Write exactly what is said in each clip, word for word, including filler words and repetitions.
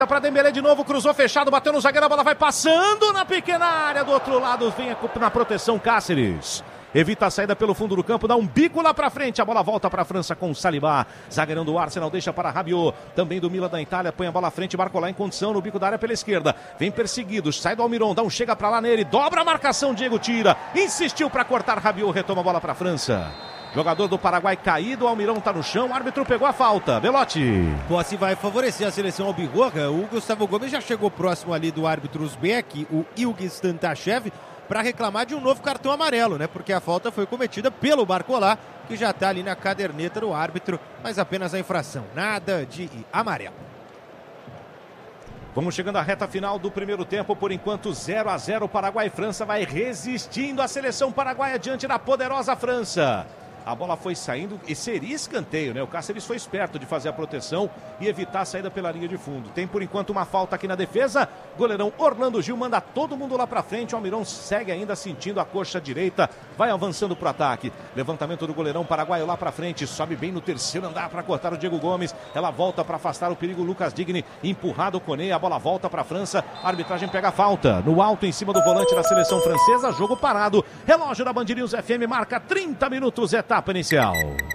Para Dembélé de novo, cruzou fechado, bateu no zagueiro, a bola vai passando na pequena área, do outro lado vem na proteção Cáceres. Evita a saída pelo fundo do campo, dá um bico lá pra frente, a bola volta pra França com o Saliba. Zagueirão do Arsenal deixa para Rabiot, também do Milan da Itália, põe a bola à frente, Barcola em condição no bico da área pela esquerda. Vem perseguido, sai do Almiron, dá um chega pra lá nele, dobra a marcação, Diego tira, insistiu pra cortar, Rabiot retoma a bola pra França. Jogador do Paraguai caído, o Almirão tá no chão, o árbitro pegou a falta. Belotti. Posse vai favorecer a seleção albirroja. O Gustavo Gomes já chegou próximo ali do árbitro uzbek, o Ilgiz Tantashev, para reclamar de um novo cartão amarelo, né? Porque a falta foi cometida pelo Barcola, que já tá ali na caderneta do árbitro, mas apenas a infração, nada de amarelo. Vamos chegando à reta final do primeiro tempo, por enquanto zero a zero, Paraguai e França vai resistindo a seleção paraguaia diante da poderosa França. A bola foi saindo e seria escanteio, né? O Cáceres foi esperto de fazer a proteção e evitar a saída pela linha de fundo. Tem por enquanto uma falta aqui na defesa. Goleirão Orlando Gil manda todo mundo lá pra frente. O Almirão segue ainda sentindo a coxa direita. Vai avançando pro ataque. Levantamento do goleirão paraguaio lá pra frente. Sobe bem no terceiro andar para cortar o Diego Gomes. Ela volta para afastar o perigo. Lucas Digne empurrado o Koné. A bola volta pra França. A arbitragem pega a falta. No alto em cima do volante da seleção francesa. Jogo parado. Relógio da Band News F M marca trinta minutos. Etapa inicial.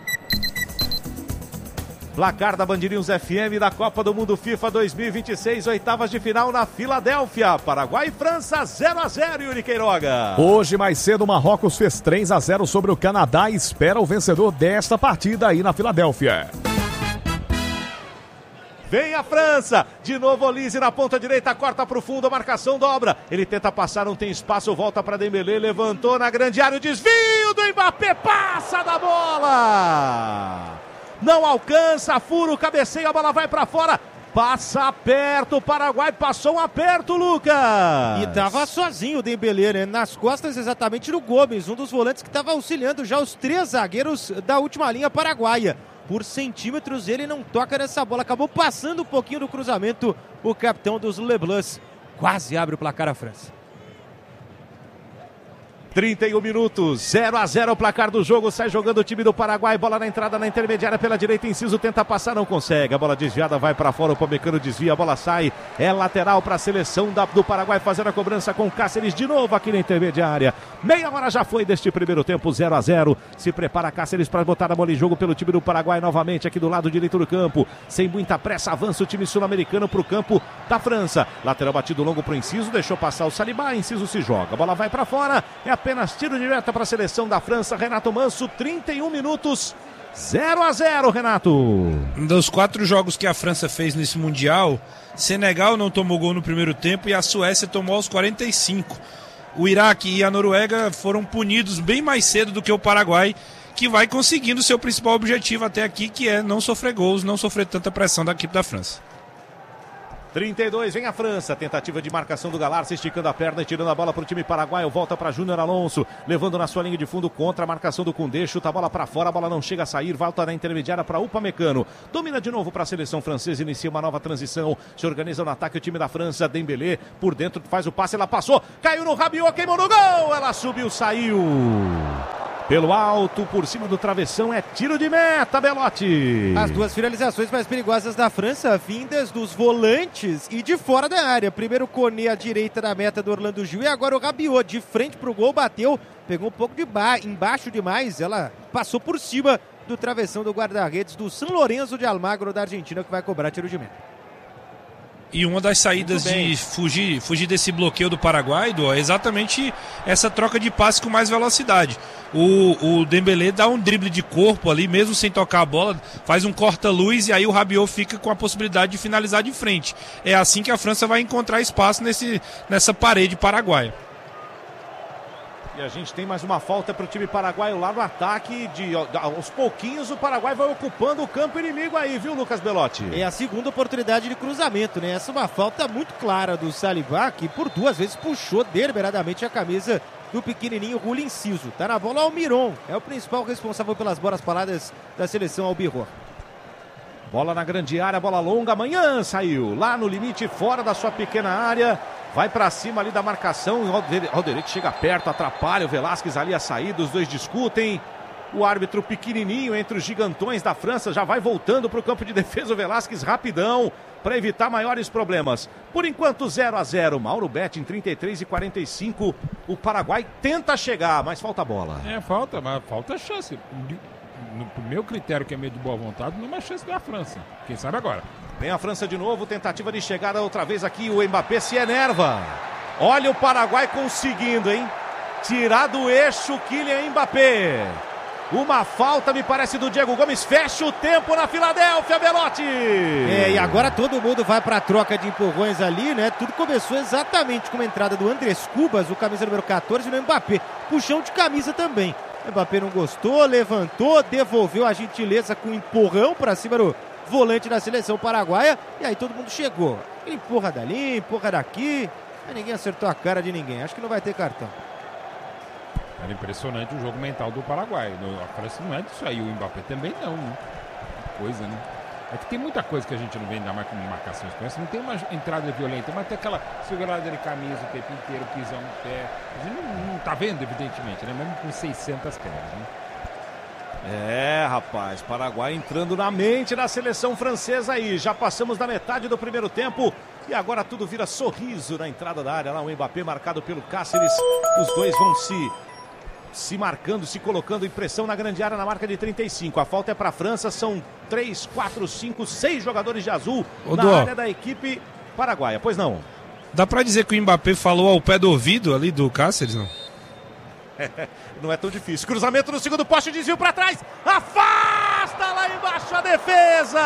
Placar da Band News F M da Copa do Mundo FIFA dois mil e vinte e seis, oitavas de final na Filadélfia. Paraguai e França zero a zero, Yuri Queiroga. Hoje mais cedo o Marrocos fez três a zero sobre o Canadá e espera o vencedor desta partida aí na Filadélfia. Vem a França, de novo Olise na ponta direita, corta para o fundo, a marcação dobra. Ele tenta passar, não tem espaço, volta para Dembélé, levantou na grande área, o desvio do Mbappé, passa da bola. Não alcança, furo, cabeceio, a bola vai para fora. Passa perto, o Paraguai passou um aperto, Lucas. E tava sozinho o Dembélé, né? Nas costas exatamente do Gomes, um dos volantes que estava auxiliando já os três zagueiros da última linha paraguaia. Por centímetros ele não toca nessa bola, acabou passando um pouquinho do cruzamento. O capitão dos Leblans quase abre o placar a França. trinta e um minutos, zero a zero o placar do jogo, sai jogando o time do Paraguai, bola na entrada na intermediária pela direita, Inciso tenta passar, não consegue, a bola desviada vai para fora, o Pamecano desvia, a bola sai, é lateral para a seleção da, do Paraguai fazendo a cobrança com Cáceres de novo aqui na intermediária, meia hora já foi deste primeiro tempo, zero a zero, se prepara Cáceres para botar a bola em jogo pelo time do Paraguai novamente aqui do lado direito do campo, sem muita pressa, avança o time sul-americano para o campo da França, lateral batido longo para o Inciso, deixou passar o Saliba, Inciso se joga, a bola vai para fora, é a apenas tiro de meta para a seleção da França. Renato Manso, trinta e um minutos, zero a zero, Renato. Dos quatro jogos que a França fez nesse Mundial, Senegal não tomou gol no primeiro tempo e a Suécia tomou aos quarenta e cinco. O Iraque e a Noruega foram punidos bem mais cedo do que o Paraguai, que vai conseguindo seu principal objetivo até aqui, que é não sofrer gols, não sofrer tanta pressão da equipe da França. trinta e dois, vem a França, tentativa de marcação do Galarça, esticando a perna e tirando a bola para o time paraguaio, volta para Júnior Alonso, levando na sua linha de fundo contra a marcação do Koundé, chuta a bola para fora, a bola não chega a sair, volta na intermediária para Upamecano, domina de novo para a seleção francesa, inicia uma nova transição, se organiza no ataque o time da França, Dembélé, por dentro faz o passe, ela passou, caiu no Rabiot, queimou no gol, ela subiu, saiu. Pelo alto, por cima do travessão, é tiro de meta, Belotti. As duas finalizações mais perigosas da França, vindas dos volantes e de fora da área. Primeiro o Koné à direita da meta do Orlando Gil e agora o Rabiot de frente pro gol, bateu, pegou um pouco de ba- embaixo demais, ela passou por cima do travessão do guarda-redes do San Lorenzo de Almagro da Argentina, que vai cobrar tiro de meta. E uma das saídas de fugir, fugir desse bloqueio do Paraguai, do, é exatamente essa troca de passe com mais velocidade. O, o Dembélé dá um drible de corpo ali, mesmo sem tocar a bola, faz um corta-luz e aí o Rabiot fica com a possibilidade de finalizar de frente. É assim que a França vai encontrar espaço nesse, nessa parede paraguaia. E a gente tem mais uma falta para o time paraguaio lá no ataque. De, aos pouquinhos o Paraguai vai ocupando o campo inimigo aí, viu, Lucas Belotti? É a segunda oportunidade de cruzamento, né? Essa é uma falta muito clara do Saliba, que por duas vezes puxou deliberadamente a camisa do pequenininho Rulli Inciso. Tá na bola o Almiron, é o principal responsável pelas bolas paradas da seleção albirroja. Bola na grande área, bola longa, amanhã saiu lá no limite, fora da sua pequena área. Vai pra cima ali da marcação, o Alderic chega perto, atrapalha o Velasquez ali a saída, os dois discutem. O árbitro pequenininho entre os gigantões da França já vai voltando para o campo de defesa. O Velasquez rapidão para evitar maiores problemas. Por enquanto zero a zero. Mauro Betti em trinta e três e quarenta e cinco. O Paraguai tenta chegar, mas falta bola. É, falta, mas falta chance. No meu critério, que é meio de boa vontade, não é uma chance da França. Quem sabe agora. Vem a França de novo, tentativa de chegada outra vez aqui. O Mbappé se enerva. Olha o Paraguai conseguindo, hein? Tirar do eixo Kylian Mbappé. Uma falta, me parece, do Diego Gomes. Fecha o tempo na Filadélfia, Belotti. É, e agora todo mundo vai para a troca de empurrões ali, né? Tudo começou exatamente com a entrada do Andrés Cubas, o camisa número quatorze, e no Mbappé. Puxão de camisa também. O Mbappé não gostou, levantou, devolveu a gentileza com um empurrão para cima do volante da seleção paraguaia. E aí todo mundo chegou. Empurra dali, empurra daqui. Mas ninguém acertou a cara de ninguém. Acho que não vai ter cartão. Era impressionante o jogo mental do Paraguai. A França não é disso aí, o Mbappé também não, né? Coisa, né? É que tem muita coisa que a gente não vê ainda mais como marcações com essa. Não tem uma entrada violenta, mas tem aquela segurada de camisa o tempo inteiro, pisão no pé. A gente não, não tá vendo, evidentemente, né? Mesmo com seiscentas câmeras, né? É, rapaz, Paraguai entrando na mente da seleção francesa aí. Já passamos da metade do primeiro tempo e agora tudo vira sorriso na entrada da área. Lá o Mbappé marcado pelo Cáceres. Os dois vão se... se marcando, se colocando em pressão na grande área na marca de trinta e cinco. A falta é para a França, são três, quatro, cinco, seis jogadores de azul Ô, na Dó. área da equipe paraguaia. Pois não? Dá pra dizer que o Mbappé falou ao pé do ouvido ali do Cáceres, não? Não é tão difícil. Cruzamento no segundo poste, desvio para trás. Afasta lá embaixo a defesa.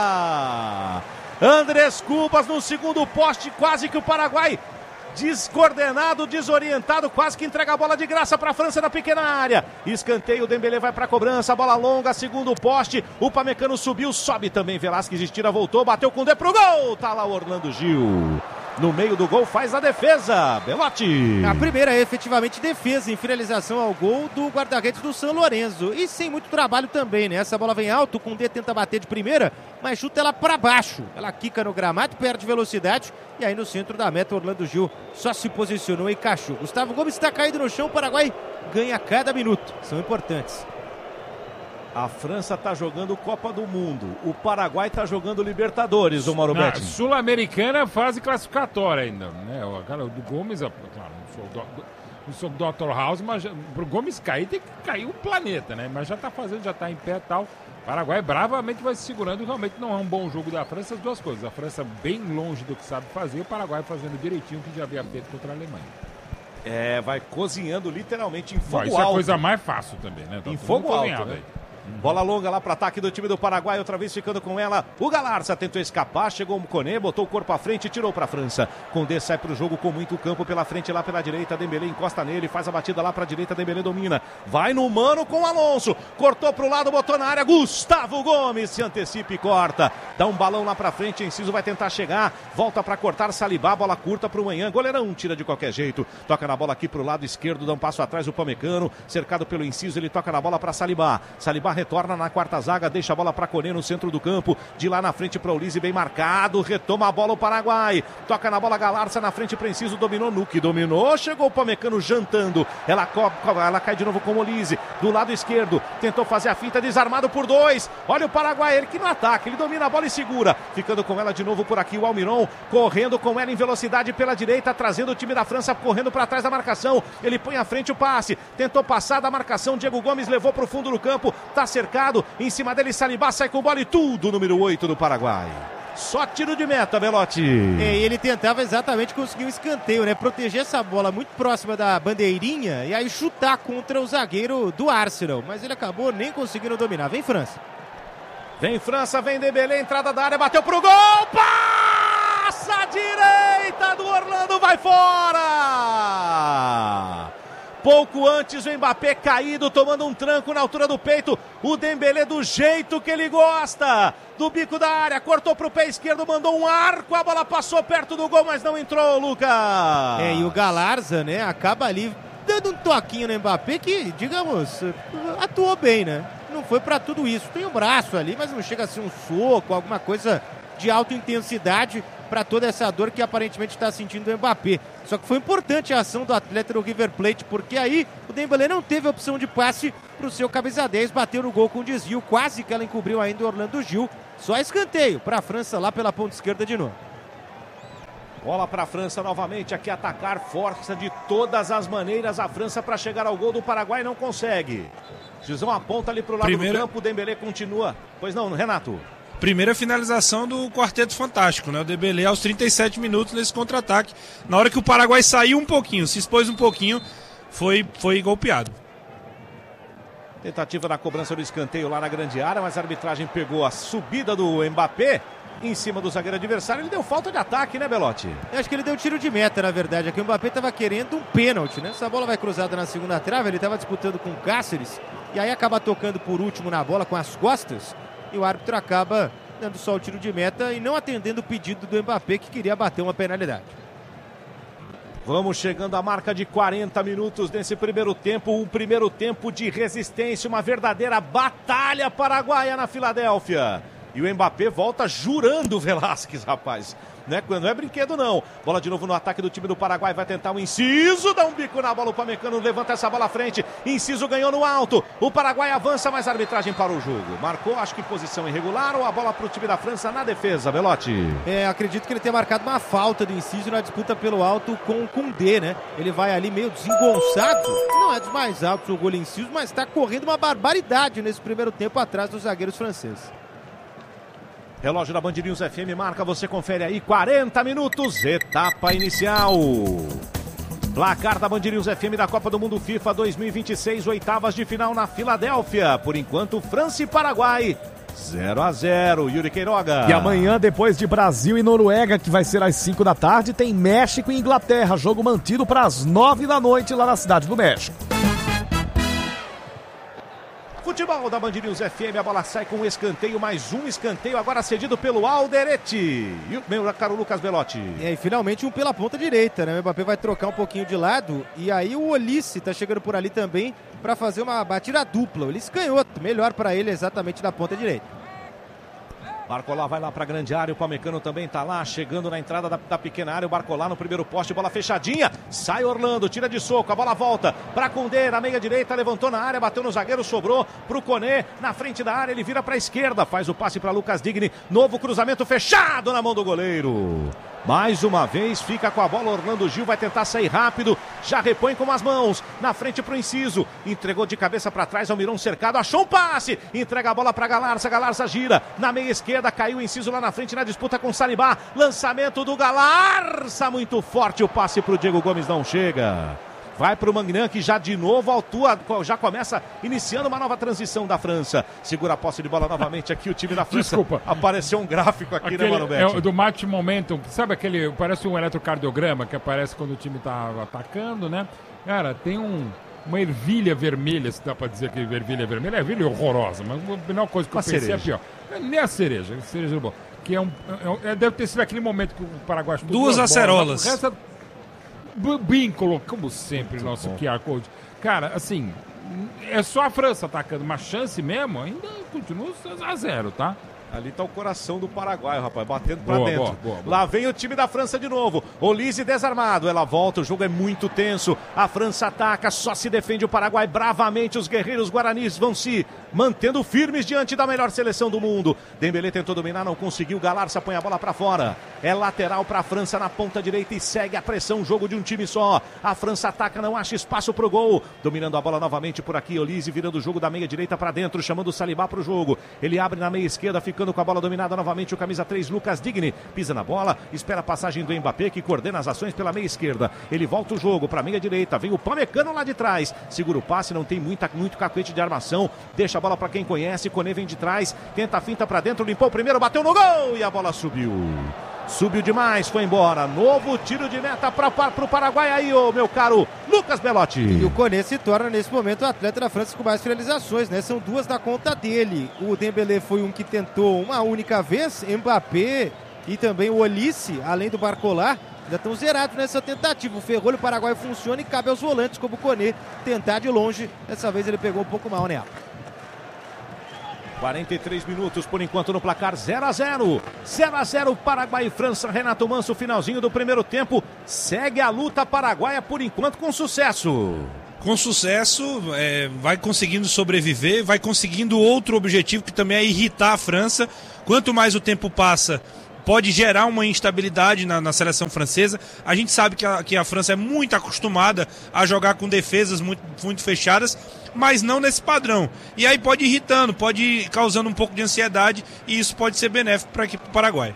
Andrés Cubas no segundo poste, quase que o Paraguai descoordenado, desorientado, quase que entrega a bola de graça para a França na pequena área. Escanteio, o Dembélé vai para a cobrança, bola longa, segundo poste. O Pamecano subiu, sobe também. Velasquez estira, voltou, bateu com o Dé pro gol. Tá lá o Orlando Gil. No meio do gol faz a defesa. Belotti. A primeira é efetivamente defesa em finalização ao gol do guarda-redes do São Lourenço. E sem muito trabalho também, né? Essa bola vem alto, o Koundé tenta bater de primeira, mas chuta ela para baixo. Ela quica no gramado, perde velocidade. E aí no centro da meta, Orlando Gil só se posicionou e encaixou. Gustavo Gomes está caído no chão, o Paraguai ganha cada minuto. São importantes. A França está jogando Copa do Mundo. O Paraguai está jogando Libertadores, o Mauro Na Betti. Sul-Americana, fase classificatória ainda, né? O cara do Gomes, claro, não sou, do, não sou doutor House, mas já, pro Gomes cair tem que cair o planeta, né? Mas já tá fazendo, já tá em pé e tal. O Paraguai bravamente vai se segurando, realmente não é um bom jogo da França, as duas coisas. A França bem longe do que sabe fazer, o Paraguai fazendo direitinho o que já havia feito contra a Alemanha. É, vai cozinhando literalmente em fogo Bom, isso alto. é a coisa mais fácil também, né? Tá Em todo fogo mundo alto, cozinhado né? aí. Bola longa lá para ataque do time do Paraguai, outra vez ficando com ela. O Galarza tentou escapar, chegou o Koné, botou o corpo à frente e tirou para a França. Koundé sai para o jogo com muito campo pela frente, lá pela direita. Dembélé encosta nele, faz a batida lá para a direita. Dembélé domina, vai no mano com o Alonso. Cortou para o lado, botou na área. Gustavo Gomes se antecipa e corta. Dá um balão lá para frente, Enciso vai tentar chegar. Volta para cortar Salibá, bola curta para o Manhã. Goleirão tira de qualquer jeito. Toca na bola aqui para o lado esquerdo, dá um passo atrás o Pamecano. Cercado pelo Enciso, ele toca na bola para Salibá. Salibá retorna na quarta zaga, deixa a bola para Koné no centro do campo, de lá na frente para o Ulise, bem marcado, retoma a bola o Paraguai, toca na bola Galarza na frente, Preciso, dominou, Nuque dominou, chegou o Pamecano jantando, ela, co ela cai de novo com o Ulise, do lado esquerdo, tentou fazer a finta, desarmado por dois, olha o Paraguai, ele que no ataque, ele domina a bola e segura, ficando com ela de novo por aqui o Almiron, correndo com ela em velocidade pela direita, trazendo o time da França correndo para trás da marcação, ele põe à frente o passe, tentou passar da marcação, Diego Gomes levou para o fundo do campo, tá cercado, em cima dele Salibá sai com bola e tudo, número oito do Paraguai. Só tiro de meta, Belotti. É, e ele tentava exatamente conseguir um escanteio, né? Proteger essa bola muito próxima da bandeirinha e aí chutar contra o zagueiro do Arsenal. Mas ele acabou nem conseguindo dominar. Vem França. Vem França, vem Dembélé, entrada da área, bateu pro gol, passa a direita do Orlando, vai fora! Pouco antes o Mbappé caído, tomando um tranco na altura do peito. O Dembélé do jeito que ele gosta. Do bico da área, cortou pro pé esquerdo, mandou um arco. A bola passou perto do gol, mas não entrou, Lucas. É, e o Galarza, né, acaba ali dando um toquinho no Mbappé que, digamos, atuou bem, né? Não foi pra tudo isso. Tem o braço ali, mas não chega a ser um soco, alguma coisa de alta intensidade. para toda essa dor que aparentemente está sentindo o Mbappé. Só que foi importante a ação do atleta do River Plate, porque aí o Dembélé não teve a opção de passe para o seu camisa dez, bateu no gol com desvio, quase que ela encobriu ainda o Orlando Gil. Só escanteio para a França lá pela ponta esquerda de novo. Bola para a França novamente, aqui atacar, força de todas as maneiras a França para chegar ao gol do Paraguai, não consegue. Gizão aponta ali para o lado Primeira... do campo, o Dembélé continua. Pois não, Renato? Primeira finalização do Quarteto Fantástico, né? O Dembélé aos trinta e sete minutos nesse contra-ataque. Na hora que o Paraguai saiu um pouquinho, se expôs um pouquinho, foi, foi golpeado. Tentativa da cobrança do escanteio lá na grande área, mas a arbitragem pegou a subida do Mbappé em cima do zagueiro adversário. Ele deu falta de ataque, né, Belotti? Eu acho que ele deu tiro de meta, na verdade. Aqui o Mbappé estava querendo um pênalti, né? Essa bola vai cruzada na segunda trave, ele estava disputando com o Cáceres e aí acaba tocando por último na bola com as costas e o árbitro acaba dando só o tiro de meta e não atendendo o pedido do Mbappé, que queria bater uma penalidade. Vamos chegando à marca de quarenta minutos nesse primeiro tempo, um primeiro tempo de resistência, uma verdadeira batalha paraguaia na Filadélfia. E o Mbappé volta jurando o Velasquez, rapaz. Né? Não é brinquedo, não. Bola de novo no ataque do time do Paraguai. Vai tentar um Inciso. Dá um bico na bola. O Pamecano levanta essa bola à frente. Inciso ganhou no alto. O Paraguai avança, mas a arbitragem para o jogo. Marcou, acho que posição irregular, ou a bola para o time da França na defesa, Belotti? É, acredito que ele tenha marcado uma falta do Inciso na disputa pelo alto com o Koundé, né? Ele vai ali meio desengonçado. Não é dos mais altos o goleiro Inciso, mas está correndo uma barbaridade nesse primeiro tempo atrás dos zagueiros franceses. Relógio da Band News F M marca, você confere aí, quarenta minutos, etapa inicial. Placar da Band News F M da Copa do Mundo FIFA dois mil e vinte e seis, oitavas de final na Filadélfia. Por enquanto, França e Paraguai, zero a zero. Yuri Queiroga. E amanhã, depois de Brasil e Noruega, que vai ser às cinco da tarde, tem México e Inglaterra. Jogo mantido para as nove da noite lá na Cidade do México. Futebol da Band News F M, a bola sai com um escanteio, mais um escanteio, agora cedido pelo Alderete. E o meu caro Lucas Belotti. E aí, finalmente, um pela ponta direita, né? O Mbappé vai trocar um pouquinho de lado, e aí o Olise tá chegando por ali também para fazer uma batida dupla. O Olise canhoto, melhor para ele exatamente na ponta direita. Barcolá vai lá para a grande área, o Pamecano também tá lá, chegando na entrada da, da pequena área, o Barcolá no primeiro poste, bola fechadinha, sai Orlando, tira de soco, a bola volta para Koundé, na meia direita, levantou na área, bateu no zagueiro, sobrou pro Koné, na frente da área, ele vira para a esquerda, faz o passe para Lucas Digne, novo cruzamento fechado na mão do goleiro. Mais uma vez, fica com a bola, Orlando Gil vai tentar sair rápido, já repõe com as mãos, na frente pro Inciso, entregou de cabeça para trás, Almiron cercado, achou um passe, entrega a bola para Galarza, Galarza gira, na meia esquerda, caiu o Inciso lá na frente na disputa com Salibá, lançamento do Galarza, muito forte, o passe pro Diego Gomes não chega. Vai para o Magnan, que já de novo autua, já começa iniciando uma nova transição da França. Segura a posse de bola novamente aqui o time da França. Desculpa. Apareceu um gráfico aqui, aquele, né, Mano Betti? É do match momentum. Sabe aquele, parece um eletrocardiograma que aparece quando o time tá atacando, né? Cara, tem um, uma ervilha vermelha, se dá pra dizer que ervilha vermelha. É ervilha horrorosa, mas a menor coisa que uma eu pensei cereja. é pior. Nem a cereja, a cereja é bom. Que é um, é, deve ter sido aquele momento que o Paraguai... Duas acerolas. Bolas, o resto é bem colocado, como sempre, muito nosso Q R Code. Cara, assim, é só a França atacando, uma chance mesmo, ainda continua a zero, tá? Ali tá o coração do Paraguai, rapaz, batendo pra boa, dentro. Boa, boa, boa. Lá vem o time da França de novo. Olise desarmado, ela volta, o jogo é muito tenso. A França ataca, só se defende o Paraguai bravamente. Os guerreiros guaranis vão se mantendo firmes diante da melhor seleção do mundo. Dembélé tentou dominar, não conseguiu. Galarza põe a bola pra fora. É lateral pra França na ponta direita e segue a pressão, jogo de um time só. A França ataca, não acha espaço pro gol. Dominando a bola novamente por aqui, Olise virando o jogo da meia direita pra dentro, chamando o Salibá pro jogo. Ele abre na meia esquerda, ficando com a bola dominada novamente o camisa três, Lucas Digne. Pisa na bola, espera a passagem do Mbappé, que coordena as ações pela meia esquerda. Ele volta o jogo pra meia direita, vem o Pamecano lá de trás. Segura o passe, não tem muita, muito cacuete de armação. Deixa a bola pra quem conhece, Koné vem de trás, tenta a finta pra dentro, limpou o primeiro, bateu no gol e a bola subiu. Subiu demais, foi embora. Novo tiro de meta para o Paraguai aí, ô, meu caro Lucas Belotti. E o Koné se torna, nesse momento, o atleta da França com mais finalizações, né? São duas da conta dele. O Dembélé foi um que tentou uma única vez, Mbappé e também o Olise, além do Barcolá, ainda estão zerados nessa tentativa. O ferrolho paraguaio funciona e cabe aos volantes, como o Koné, tentar de longe. Dessa vez ele pegou um pouco mal, né? quarenta e três minutos por enquanto no placar zero a zero. zero a zero Paraguai e França. Renato Manso, finalzinho do primeiro tempo. Segue a luta paraguaia por enquanto com sucesso. Com sucesso, é, vai conseguindo sobreviver, vai conseguindo outro objetivo que também é irritar a França. Quanto mais o tempo passa, pode gerar uma instabilidade na, na seleção francesa. A gente sabe que a, que a França é muito acostumada a jogar com defesas muito, muito fechadas, mas não nesse padrão. E aí pode ir irritando, pode ir causando um pouco de ansiedade, e isso pode ser benéfico para a equipe do Paraguai.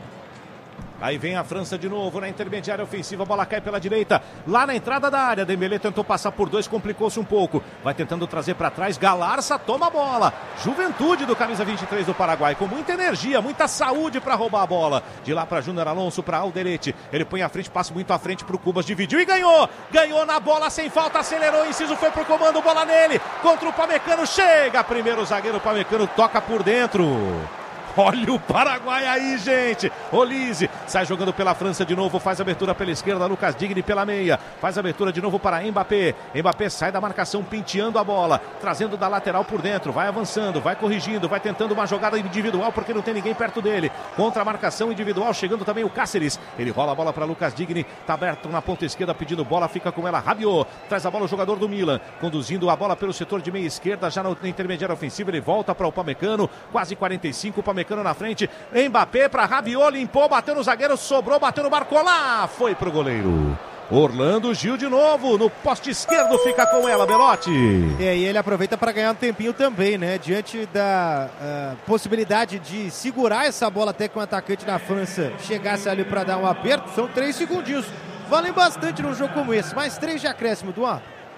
Aí vem a França de novo na intermediária ofensiva, a bola cai pela direita, lá na entrada da área, Dembélé tentou passar por dois, complicou-se um pouco, vai tentando trazer para trás, Galarça toma a bola, juventude do camisa vinte e três do Paraguai, com muita energia, muita saúde para roubar a bola, de lá para Júnior Alonso, para Alderete, ele põe a frente, passa muito à frente para o Cubas, dividiu e ganhou, ganhou na bola, sem falta, acelerou, Inciso foi pro comando, bola nele, contra o Pamecano, chega, primeiro o zagueiro Pamecano, toca por dentro. Olha o Paraguai aí, gente. Olise sai jogando pela França de novo, faz abertura pela esquerda, Lucas Digni pela meia, faz abertura de novo para Mbappé. Mbappé sai da marcação, penteando a bola, trazendo da lateral por dentro, vai avançando, vai corrigindo, vai tentando uma jogada individual porque não tem ninguém perto dele. Contra a marcação individual, chegando também o Cáceres. Ele rola a bola para Lucas Digni, tá aberto na ponta esquerda pedindo bola, fica com ela Rabiot. Traz a bola o jogador do Milan, conduzindo a bola pelo setor de meia esquerda, já na intermediária ofensiva, ele volta para o Pamecano, quase quarenta e cinco, o Pamecano na frente, Mbappé para Rabiot, limpou, bateu no zagueiro, sobrou, bateu no Barcola, foi pro goleiro. Orlando Gil de novo, no poste esquerdo, fica com ela, Belotti. É, e ele aproveita para ganhar um tempinho também, né? Diante da uh, possibilidade de segurar essa bola até que o atacante da França chegasse ali para dar um aperto, são três segundinhos. Valem bastante num jogo como esse, mais três de acréscimo, Duan.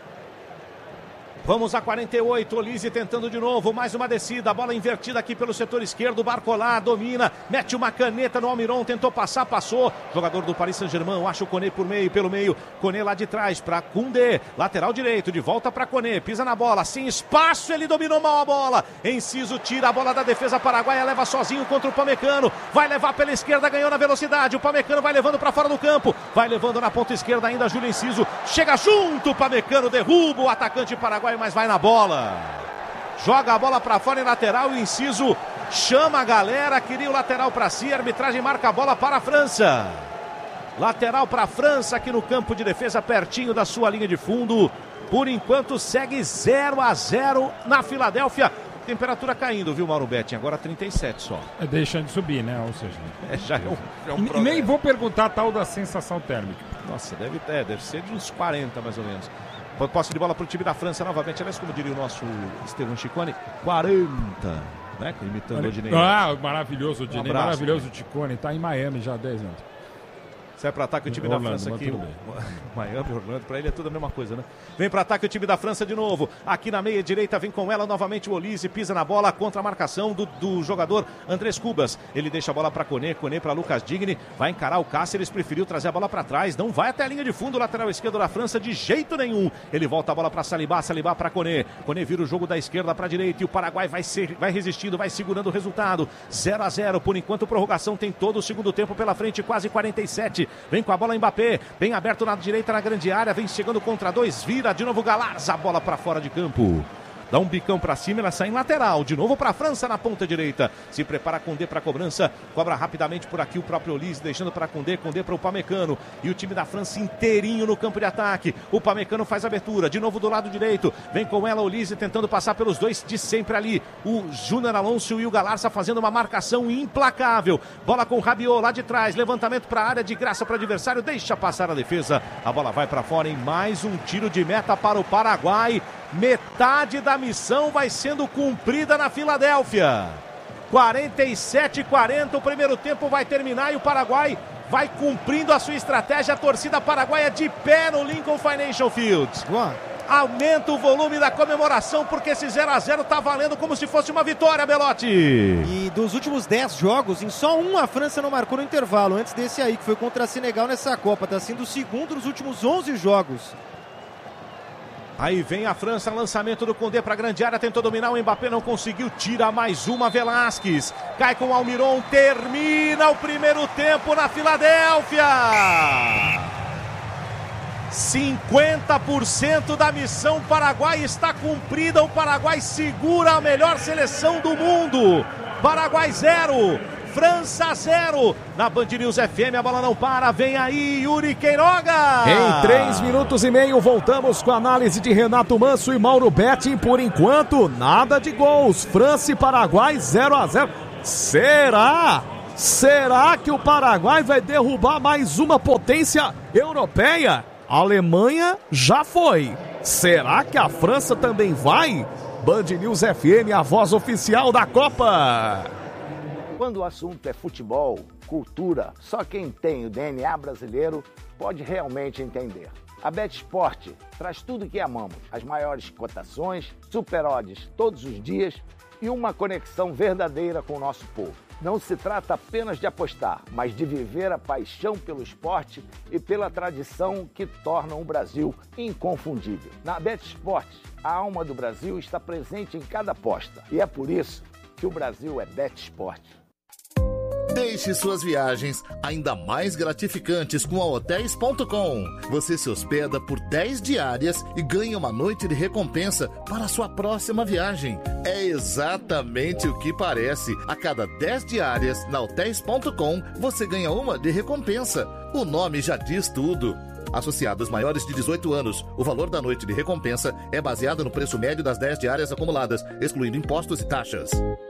Vamos a quarenta e oito, Olise tentando de novo, mais uma descida, a bola invertida aqui pelo setor esquerdo, Barcola domina, mete uma caneta no Almiron, tentou passar, passou, jogador do Paris Saint-Germain, acha o Koné por meio, pelo meio, Koné lá de trás para Koundé, lateral direito, de volta para Koné, pisa na bola, sem espaço, ele dominou mal a bola, Enciso tira a bola da defesa paraguaia, leva sozinho contra o Pamecano, vai levar pela esquerda, ganhou na velocidade, o Pamecano vai levando para fora do campo, vai levando na ponta esquerda ainda, Júlio Enciso, chega junto, o Pamecano derruba o atacante paraguaio, mas vai na bola, joga a bola para fora em lateral, o Enciso chama a galera, queria o lateral para si, a arbitragem marca a bola para a França, lateral para a França aqui no campo de defesa, pertinho da sua linha de fundo, por enquanto segue zero a zero na Filadélfia, temperatura caindo, viu, Mauro Betting, agora trinta e sete só. É deixando de subir, né, ou seja... É, já é um, já é um e, nem vou perguntar a tal da sensação térmica. Nossa, deve, é, deve ser de uns quarenta mais ou menos. Posse de bola para o time da França novamente. Aliás, como diria o nosso Estevão Chicone, quarenta, né? Imitando o Odinei. Ah, maravilhoso o Odinei, Um abraço, maravilhoso o Chicone. Está em Miami já há dez anos. Sai para ataque o time Orlando, da França aqui. tudo bem. Miami, Orlando, para ele é tudo a mesma coisa, né? Vem para ataque o time da França de novo. Aqui na meia direita vem com ela novamente o Olise, pisa na bola contra a marcação do, do jogador Andrés Cubas. Ele deixa a bola para Koné, Koné para Lucas Digni, vai encarar o Cáceres, preferiu trazer a bola para trás, não vai até a linha de fundo, lateral esquerdo da França de jeito nenhum. Ele volta a bola para Salibá, Salibá para Koné. Koné vira o jogo da esquerda para a direita e o Paraguai vai, ser, vai resistindo, vai segurando o resultado. zero a zero, por enquanto prorrogação tem todo o segundo tempo pela frente, quase quarenta e sete. Vem com a bola em Mbappé, bem aberto na direita na grande área, vem chegando contra dois, vira de novo Galarza, a bola para fora de campo. Dá um bicão para cima, ela sai em lateral, de novo para a França na ponta direita, se prepara Koundé para a cobrança, cobra rapidamente por aqui o próprio Olise, deixando para Koundé, Koundé para o Pamecano, e o time da França inteirinho no campo de ataque, o Pamecano faz abertura, de novo do lado direito, vem com ela Olise tentando passar pelos dois de sempre ali, o Júnior Alonso e o Galarça fazendo uma marcação implacável, bola com o Rabiot lá de trás, levantamento para a área de graça para o adversário, deixa passar a defesa, a bola vai para fora em mais um tiro de meta para o Paraguai. Metade da missão vai sendo cumprida na Filadélfia. quarenta e sete a quarenta, o primeiro tempo vai terminar e o Paraguai vai cumprindo a sua estratégia. A torcida paraguaia de pé no Lincoln Financial Field. Aumenta o volume da comemoração porque esse zero a zero tá valendo como se fosse uma vitória, Belotti. E dos últimos dez jogos, em só um a França não marcou no intervalo. Antes desse aí, que foi contra a Senegal nessa Copa. Tá sendo o segundo nos últimos onze jogos. Aí vem a França, lançamento do Koundé para a grande área, tentou dominar, o Mbappé não conseguiu, tira mais uma, Velasquez, cai com o Almiron, termina o primeiro tempo na Filadélfia. cinquenta por cento da missão Paraguai está cumprida. O Paraguai segura a melhor seleção do mundo. Paraguai zero, França zero. Na Band News F M, a bola não para. Vem aí, Yuri Queiroga. Em três minutos e meio, voltamos com a análise de Renato Manso e Mauro Betting. Por enquanto, nada de gols. França e Paraguai zero a zero. Será? Será que o Paraguai vai derrubar mais uma potência europeia? A Alemanha já foi. Será que a França também vai? Band News F M, a voz oficial da Copa. Quando o assunto é futebol, cultura, só quem tem o D N A brasileiro pode realmente entender. A BetSport traz tudo que amamos, as maiores cotações, super odds todos os dias e uma conexão verdadeira com o nosso povo. Não se trata apenas de apostar, mas de viver a paixão pelo esporte e pela tradição que tornam o Brasil inconfundível. Na BetSport, a alma do Brasil está presente em cada aposta e é por isso que o Brasil é BetSport. Deixe suas viagens ainda mais gratificantes com a hotéis ponto com. Você se hospeda por dez diárias e ganha uma noite de recompensa para a sua próxima viagem. É exatamente o que parece. A cada dez diárias na hotéis ponto com, você ganha uma de recompensa. O nome já diz tudo. Associados maiores de dezoito anos, o valor da noite de recompensa é baseado no preço médio das dez diárias acumuladas, excluindo impostos e taxas.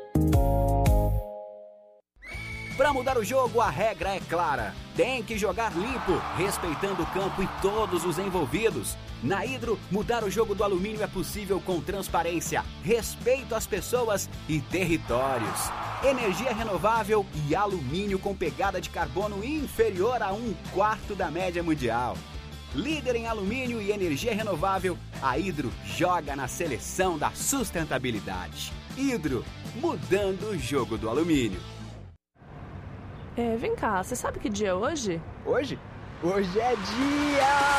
Para mudar o jogo, a regra é clara. Tem que jogar limpo, respeitando o campo e todos os envolvidos. Na Hidro, mudar o jogo do alumínio é possível com transparência, respeito às pessoas e territórios. Energia renovável e alumínio com pegada de carbono inferior a um quarto da média mundial. Líder em alumínio e energia renovável, a Hidro joga na seleção da sustentabilidade. Hidro, mudando o jogo do alumínio. É, vem cá, você sabe que dia é hoje? Hoje? Hoje é dia...